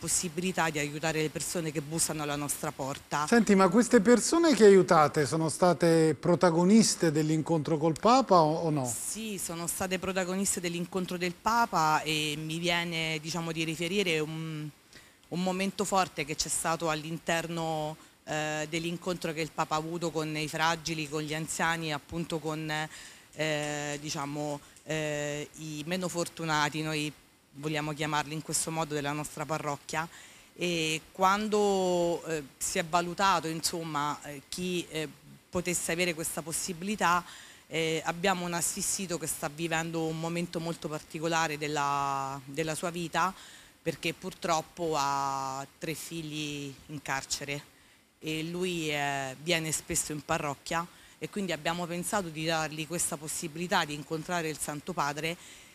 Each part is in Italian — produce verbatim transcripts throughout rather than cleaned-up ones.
possibilità di aiutare le persone che bussano alla nostra porta. Senti, ma queste persone che aiutate sono state protagoniste dell'incontro col Papa o, o no? Sì, sono state protagoniste dell'incontro del Papa e mi viene, diciamo, di riferire un, un momento forte che c'è stato all'interno eh, dell'incontro che il Papa ha avuto con i fragili, con gli anziani, appunto con eh, diciamo, eh, i meno fortunati, noi vogliamo chiamarli in questo modo, della nostra parrocchia. E quando eh, si è valutato, insomma, eh, chi eh, potesse avere questa possibilità, eh, abbiamo un assistito che sta vivendo un momento molto particolare della, della sua vita, perché purtroppo ha tre figli in carcere e lui eh, viene spesso in parrocchia, e quindi abbiamo pensato di dargli questa possibilità di incontrare il Santo Padre.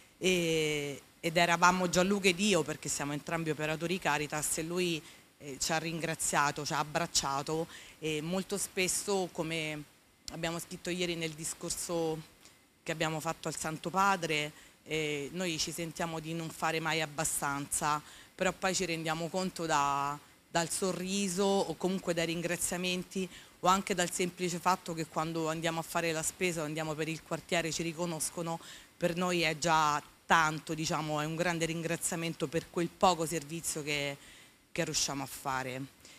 E, ed eravamo Gianluca ed io, perché siamo entrambi operatori Caritas, e lui eh, ci ha ringraziato, ci ha abbracciato, e molto spesso, come abbiamo scritto ieri nel discorso che abbiamo fatto al Santo Padre, eh, noi ci sentiamo di non fare mai abbastanza, però poi ci rendiamo conto da, dal sorriso o comunque dai ringraziamenti, o anche dal semplice fatto che quando andiamo a fare la spesa o andiamo per il quartiere ci riconoscono. Per noi è già tanto, diciamo, è un grande ringraziamento per quel poco servizio che, che riusciamo a fare.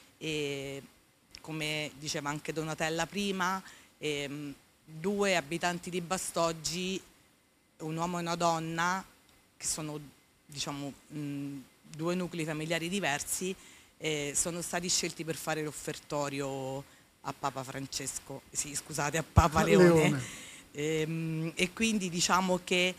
E come diceva anche Donatella prima, ehm, due abitanti di Bastoggi, un uomo e una donna, che sono, diciamo, mh, due nuclei familiari diversi, eh, sono stati scelti per fare l'offertorio a Papa Francesco, sì, scusate, a Papa Leone. Leone. Ehm, e quindi diciamo che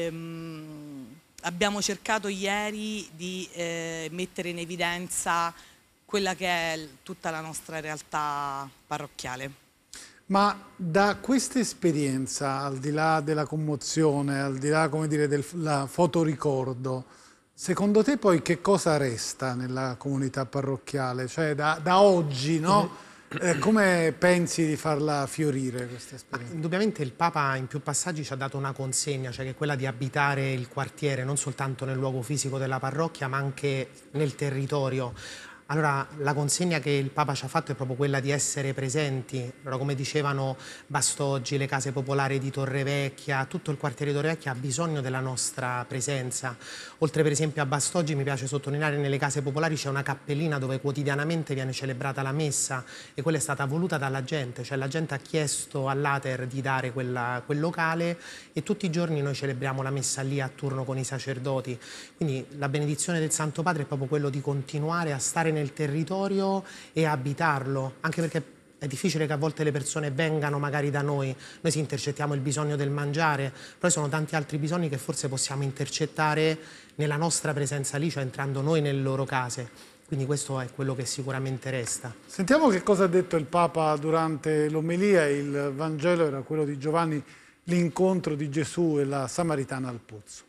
ehm, abbiamo cercato ieri di eh, mettere in evidenza quella che è tutta la nostra realtà parrocchiale. Ma da questa esperienza, al di là della commozione, al di là, come dire, del fotoricordo, secondo te poi che cosa resta nella comunità parrocchiale? Cioè da, da oggi, no? Eh, come pensi di farla fiorire questa esperienza? Indubbiamente il Papa in più passaggi ci ha dato una consegna, cioè che è quella di abitare il quartiere, non soltanto nel luogo fisico della parrocchia, ma anche nel territorio. Allora, la consegna che il Papa ci ha fatto è proprio quella di essere presenti. Allora, come dicevano Bastoggi, le case popolari di Torrevecchia, tutto il quartiere di Torrevecchia ha bisogno della nostra presenza. Oltre per esempio a Bastoggi, mi piace sottolineare, nelle case popolari c'è una cappellina dove quotidianamente viene celebrata la messa, e quella è stata voluta dalla gente, cioè la gente ha chiesto all'Ater di dare quella, quel locale, e tutti i giorni noi celebriamo la messa lì a turno con i sacerdoti. Quindi la benedizione del Santo Padre è proprio quello di continuare a stare nel territorio e abitarlo, anche perché è difficile che a volte le persone vengano magari da noi, noi si intercettiamo il bisogno del mangiare, però ci sono tanti altri bisogni che forse possiamo intercettare nella nostra presenza lì, cioè entrando noi nelle loro case. Quindi questo è quello che sicuramente resta. Sentiamo che cosa ha detto il Papa durante l'omelia. Il Vangelo era quello di Giovanni, l'incontro di Gesù e la Samaritana al pozzo.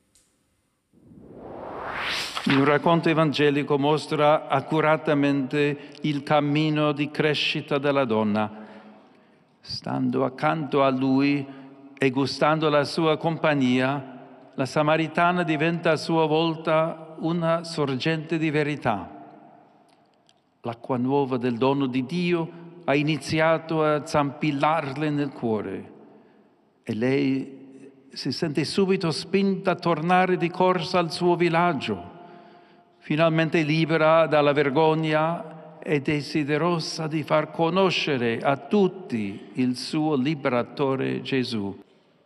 Il racconto evangelico mostra accuratamente il cammino di crescita della donna. Stando accanto a lui e gustando la sua compagnia, la Samaritana diventa a sua volta una sorgente di verità. L'acqua nuova del dono di Dio ha iniziato a zampillarle nel cuore, e lei si sente subito spinta a tornare di corsa al suo villaggio, finalmente libera dalla vergogna e desiderosa di far conoscere a tutti il suo liberatore Gesù.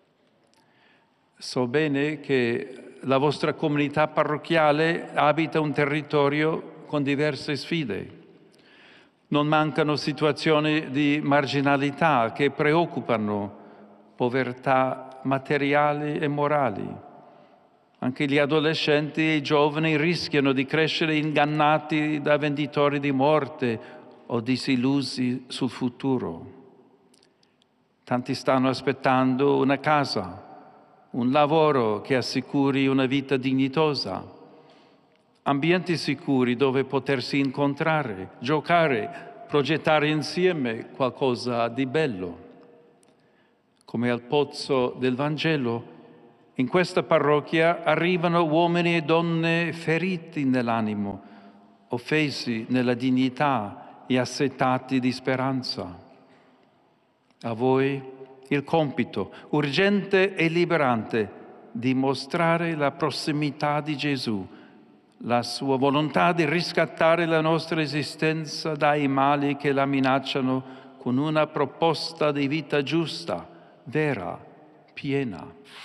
So bene che la vostra comunità parrocchiale abita un territorio con diverse sfide. Non mancano situazioni di marginalità che preoccupano, povertà materiali e morali. Anche gli adolescenti e i giovani rischiano di crescere ingannati da venditori di morte o disillusi sul futuro. Tanti stanno aspettando una casa, un lavoro che assicuri una vita dignitosa, ambienti sicuri dove potersi incontrare, giocare, progettare insieme qualcosa di bello. Come al pozzo del Vangelo, in questa parrocchia arrivano uomini e donne feriti nell'animo, offesi nella dignità e assetati di speranza. A voi il compito urgente e liberante di mostrare la prossimità di Gesù, la sua volontà di riscattare la nostra esistenza dai mali che la minacciano con una proposta di vita giusta, vera, piena.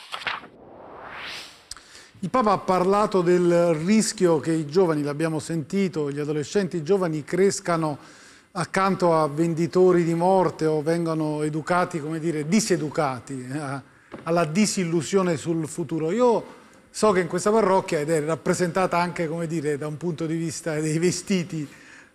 Il Papa ha parlato del rischio che i giovani, l'abbiamo sentito, gli adolescenti giovani crescano accanto a venditori di morte o vengano educati, come dire, diseducati, eh, alla disillusione sul futuro. Io so che in questa parrocchia, ed è rappresentata anche, come dire, da un punto di vista dei vestiti,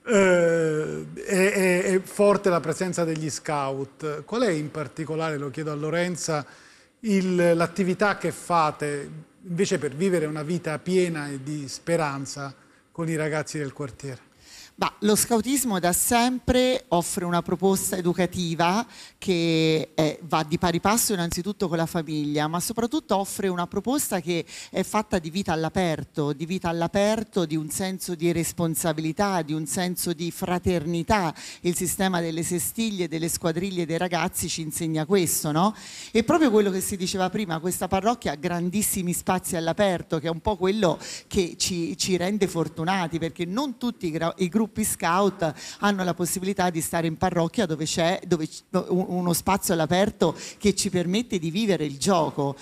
eh, è, è, è forte la presenza degli scout. Qual è in particolare, lo chiedo a Lorenza, l'attività che fate invece per vivere una vita piena e di speranza con i ragazzi del quartiere? Bah, lo scautismo da sempre offre una proposta educativa che è, va di pari passo innanzitutto con la famiglia, ma soprattutto offre una proposta che è fatta di vita all'aperto, di vita all'aperto, di un senso di responsabilità, di un senso di fraternità. Il sistema delle sestiglie, delle squadriglie dei ragazzi ci insegna questo, no? E proprio quello che si diceva prima, questa parrocchia ha grandissimi spazi all'aperto, che è un po' quello che ci, ci rende fortunati, perché non tutti i, i gruppi scout hanno la possibilità di stare in parrocchia dove c'è uno spazio all'aperto che ci permette di vivere il gioco.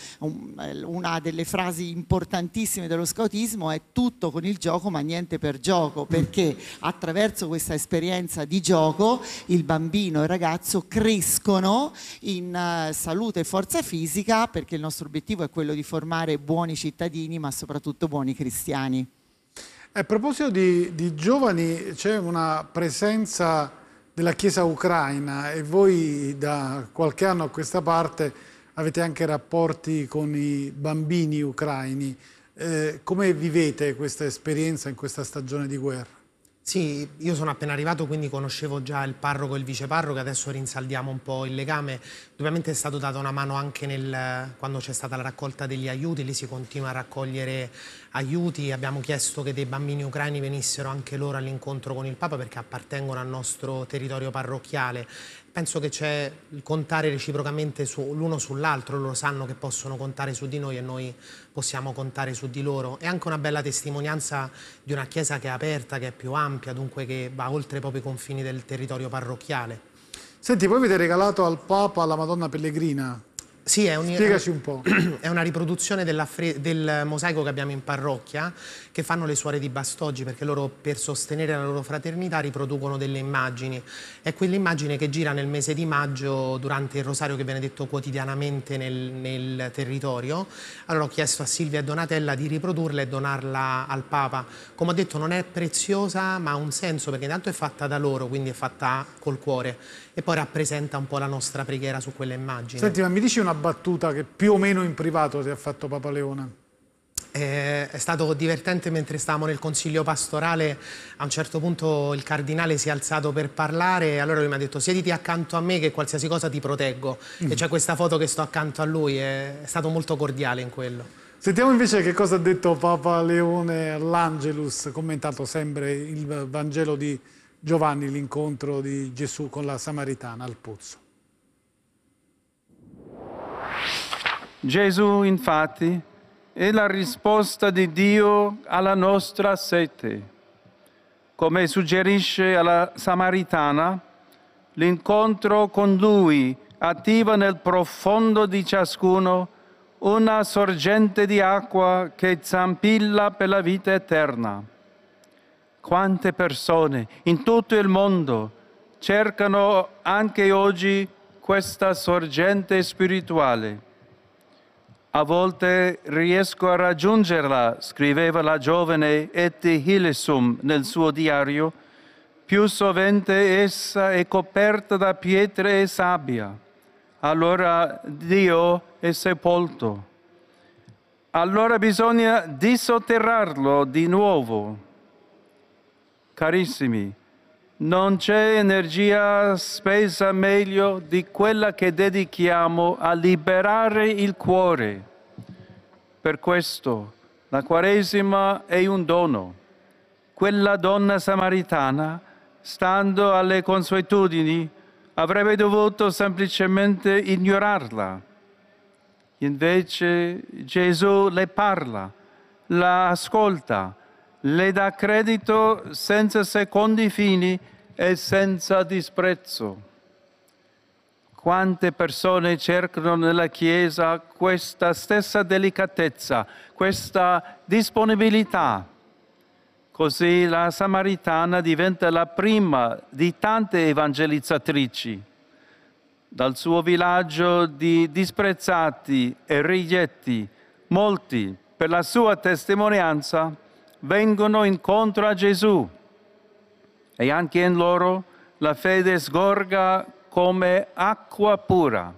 Una delle frasi importantissime dello scautismo è tutto con il gioco ma niente per gioco, perché attraverso questa esperienza di gioco il bambino e il ragazzo crescono in salute e forza fisica, perché il nostro obiettivo è quello di formare buoni cittadini ma soprattutto buoni cristiani. A proposito di, di giovani, c'è una presenza della Chiesa ucraina e voi da qualche anno a questa parte avete anche rapporti con i bambini ucraini. Eh, come vivete questa esperienza in questa stagione di guerra? Sì, io sono appena arrivato, quindi conoscevo già il parroco e il viceparroco, adesso rinsaldiamo un po' il legame. Ovviamente è stato dato una mano anche nel, quando c'è stata la raccolta degli aiuti, lì si continua a raccogliere aiuti. Abbiamo chiesto che dei bambini ucraini venissero anche loro all'incontro con il Papa perché appartengono al nostro territorio parrocchiale. Penso che c'è il contare reciprocamente su, l'uno sull'altro, loro sanno che possono contare su di noi e noi possiamo contare su di loro. È anche una bella testimonianza di una chiesa che è aperta, che è più ampia, dunque che va oltre proprio i confini del territorio parrocchiale. Senti, voi avete regalato al Papa la Madonna Pellegrina. Sì, è un, spiegaci un po'. È una riproduzione del mosaico che abbiamo in parrocchia, che fanno le suore di Bastoggi, perché loro per sostenere la loro fraternità riproducono delle immagini. È quell'immagine che gira nel mese di maggio durante il rosario che viene detto quotidianamente nel, nel territorio. Allora ho chiesto a Silvia e Donatella di riprodurla e donarla al Papa. Come ho detto, non è preziosa ma ha un senso, perché intanto è fatta da loro, quindi è fatta col cuore, e poi rappresenta un po' la nostra preghiera su quelle immagini. Senti, ma mi dici una battuta che più o meno in privato ti ha fatto Papa Leone? Eh, è stato divertente mentre stavamo nel consiglio pastorale. A un certo punto il cardinale si è alzato per parlare e allora lui mi ha detto: siediti accanto a me che qualsiasi cosa ti proteggo. Mm. E c'è questa foto che sto accanto a lui, è, è stato molto cordiale in quello. Sentiamo invece che cosa ha detto Papa Leone all'Angelus, commentato sempre il Vangelo di Giovanni, l'incontro di Gesù con la Samaritana al pozzo. Gesù, infatti, è la risposta di Dio alla nostra sete. Come suggerisce alla Samaritana, l'incontro con Lui attiva nel profondo di ciascuno una sorgente di acqua che zampilla per la vita eterna. Quante persone in tutto il mondo cercano anche oggi questa sorgente spirituale. A volte riesco a raggiungerla, scriveva la giovane Etty Hillesum nel suo diario, più sovente essa è coperta da pietre e sabbia. Allora Dio è sepolto. Allora bisogna dissotterrarlo di nuovo. Carissimi, non c'è energia spesa meglio di quella che dedichiamo a liberare il cuore. Per questo la Quaresima è un dono. quella donna samaritana, stando alle consuetudini, avrebbe dovuto semplicemente ignorarla. Invece Gesù le parla, la ascolta, le dà credito senza secondi fini e senza disprezzo. Quante persone cercano nella Chiesa questa stessa delicatezza, questa disponibilità. Così la Samaritana diventa la prima di tante evangelizzatrici. Dal suo villaggio di disprezzati e rigetti, molti, per la sua testimonianza, vengono incontro a Gesù. E anche in loro la fede sgorga come acqua pura.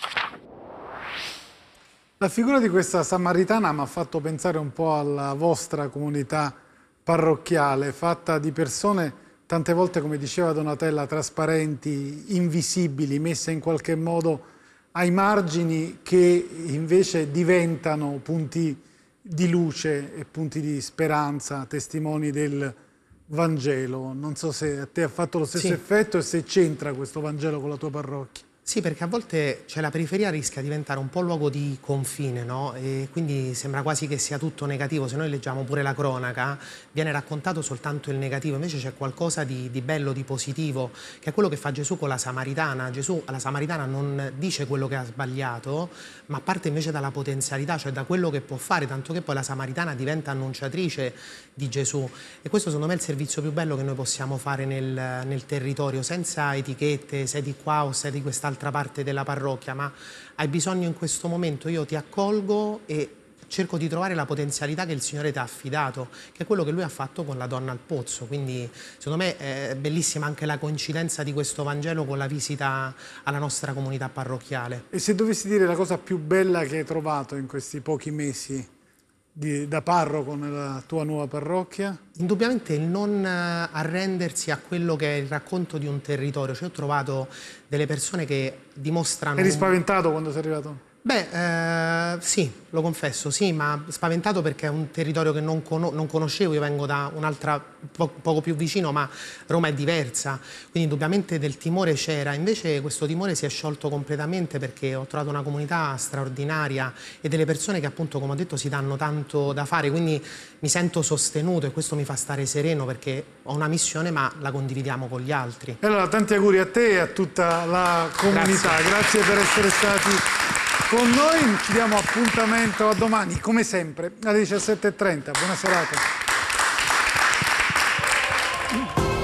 La figura di questa Samaritana mi ha fatto pensare un po' alla vostra comunità parrocchiale, fatta di persone tante volte, come diceva Donatella, trasparenti, invisibili, messe in qualche modo ai margini, che invece diventano punti di luce e punti di speranza, testimoni del Vangelo. Non so se a te ha fatto lo stesso sì. effetto e se c'entra questo Vangelo con la tua parrocchia. Sì, perché a volte cioè, la periferia rischia di diventare un po' luogo di confine, no? E quindi sembra quasi che sia tutto negativo. Se noi leggiamo pure la cronaca, viene raccontato soltanto il negativo, invece c'è qualcosa di, di bello, di positivo, che è quello che fa Gesù con la Samaritana. Gesù alla Samaritana non dice quello che ha sbagliato, ma parte invece dalla potenzialità, cioè da quello che può fare, tanto che poi la Samaritana diventa annunciatrice di Gesù. E questo secondo me è il servizio più bello che noi possiamo fare nel, nel territorio, senza etichette, sei di qua o sei di quest'altra parte della parrocchia, ma hai bisogno in questo momento, io ti accolgo e cerco di trovare la potenzialità che il Signore ti ha affidato, che è quello che Lui ha fatto con la donna al pozzo. Quindi secondo me è bellissima anche la coincidenza di questo Vangelo con la visita alla nostra comunità parrocchiale. E se dovessi dire la cosa più bella che hai trovato in questi pochi mesi di, da parroco nella tua nuova parrocchia? Indubbiamente il non arrendersi a quello che è il racconto di un territorio. Cioè, ho trovato delle persone che dimostrano... Eri spaventato quando sei arrivato? Beh, eh, sì, lo confesso, sì, ma spaventato perché è un territorio che non, con non conoscevo, io vengo da un'altra po poco più vicino, ma Roma è diversa, quindi indubbiamente del timore c'era, invece questo timore si è sciolto completamente perché ho trovato una comunità straordinaria e delle persone che appunto, come ho detto, si danno tanto da fare, quindi mi sento sostenuto e questo mi fa stare sereno perché ho una missione ma la condividiamo con gli altri. E allora tanti auguri a te e a tutta la comunità, grazie, grazie per essere stati con noi. Ci diamo appuntamento a domani, come sempre, alle diciassette e trenta. Buona serata.